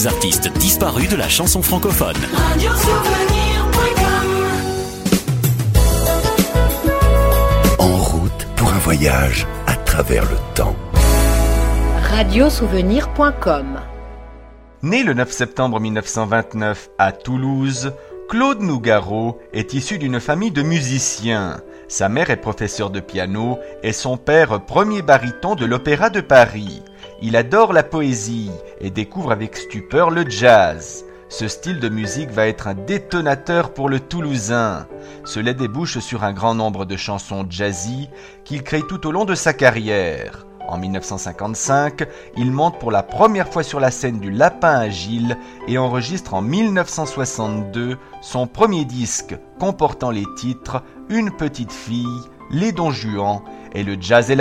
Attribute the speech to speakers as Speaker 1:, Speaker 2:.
Speaker 1: les artistes disparus de la chanson francophone.
Speaker 2: En route pour un voyage à travers le temps.
Speaker 3: Radiosouvenir.com.
Speaker 4: Né le 9 septembre 1929 à Toulouse, Claude Nougaro est issu d'une famille de musiciens. Sa mère est professeure de piano et son père premier baryton de l'Opéra de Paris. Il adore la poésie et découvre avec stupeur le jazz. Ce style de musique va être un détonateur pour le Toulousain. Cela débouche sur un grand nombre de chansons jazzy qu'il crée tout au long de sa carrière. En 1955, il monte pour la première fois sur la scène du Lapin Agile et enregistre en 1962 son premier disque comportant les titres « Une petite fille »,« Les Don Juan » et « Le Jazz et la Java ».